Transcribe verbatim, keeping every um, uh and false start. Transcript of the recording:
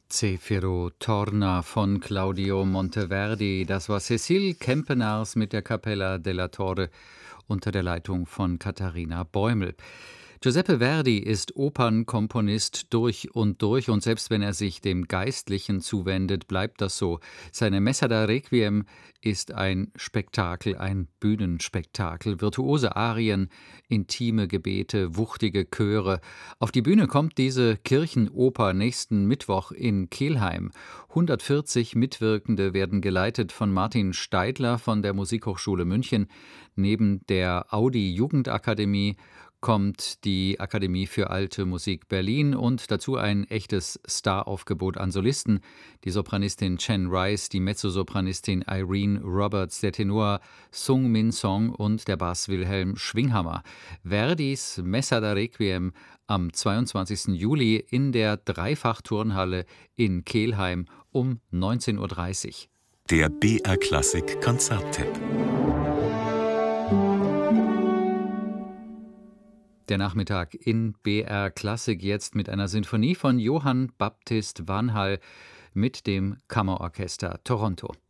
Zefiro Torna von Claudio Monteverdi. Das war Cécile Kempenars mit der Capella della Torre unter der Leitung von Katharina Bäumel. Giuseppe Verdi ist Opernkomponist durch und durch, und selbst wenn er sich dem Geistlichen zuwendet, bleibt das so. Seine Messa da Requiem ist ein Spektakel, ein Bühnenspektakel. Virtuose Arien, intime Gebete, wuchtige Chöre. Auf die Bühne kommt diese Kirchenoper nächsten Mittwoch in Kelheim. hundertvierzig Mitwirkende werden geleitet von Martin Steidler von der Musikhochschule München. Neben der Audi Jugendakademie kommt die Akademie für Alte Musik Berlin und dazu ein echtes Staraufgebot an Solisten. Die Sopranistin Chen Rice, die Mezzosopranistin Irene Roberts, der Tenor Sung Min Song und der Bass Wilhelm Schwinghammer. Verdis Messa da Requiem am zweiundzwanzigsten Juli in der Dreifachturnhalle in Kelheim um neunzehn Uhr dreißig. Der B R Klassik Konzerttipp. Der Nachmittag in B R Klassik jetzt mit einer Sinfonie von Johann Baptist Vanhal mit dem Kammerorchester Toronto.